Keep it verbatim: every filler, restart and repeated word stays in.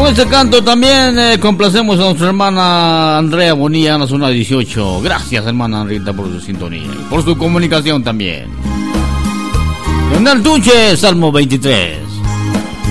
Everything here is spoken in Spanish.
Con este canto también eh, complacemos a nuestra hermana Andrea Bonilla, en la zona dieciocho. Gracias, hermana Rita, por su sintonía y por su comunicación también. Leonel Tuche, Salmo veintitrés.